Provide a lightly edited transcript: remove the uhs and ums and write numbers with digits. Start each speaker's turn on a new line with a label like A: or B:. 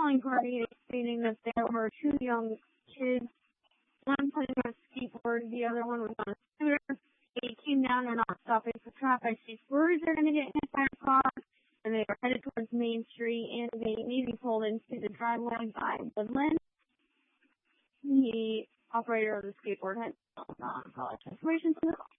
A: bowling party, stating that there were two young kids, one playing on a skateboard, the other one was on a scooter. They came down and not stopping for traffic. She's worried they're going to get hit by a car, and they were headed towards Main Street, and they immediately pulled into the driveway by Woodland. The operator of the skateboard had college information to the